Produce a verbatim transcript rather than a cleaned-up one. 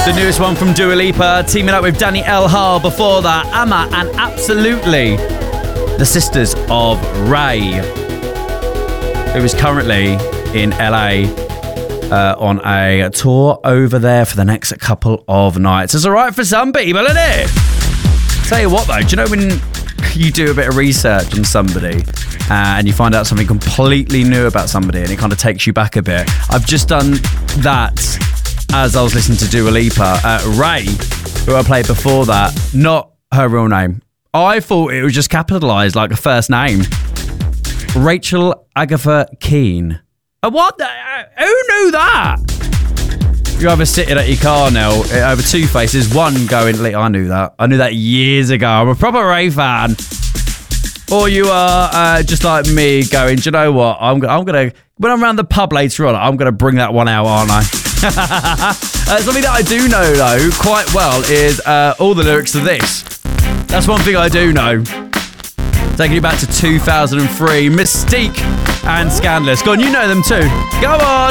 The newest one from Dua Lipa, teaming up with Danny Elhar. Before that, Amma and Absolutely, the sisters of Ray, who is currently in L A uh, on a tour over there for the next couple of nights. It's all right for some people, isn't it? Tell you what, though, do you know when you do a bit of research on somebody uh, and you find out something completely new about somebody and it kind of takes you back a bit? I've just done that as I was listening to Dua Lipa. Uh, Ray, who I played before that, not her real name. I thought it was just capitalised like a first name. Rachel Agatha Keane. Uh, what the? Uh, who knew that? You're either sitting at your car now over two faces, one going, I knew that. I knew that years ago. I'm a proper Ray fan. Or you are uh, just like me going, do you know what? I'm, I'm going to, when I'm around the pub later on, I'm going to bring that one out, aren't I? uh, something that I do know, though, quite well is uh, all the lyrics to this. That's one thing I do know. Taking you back to two thousand three, Mystique and Scandalous. Go on, you know them too. Go on.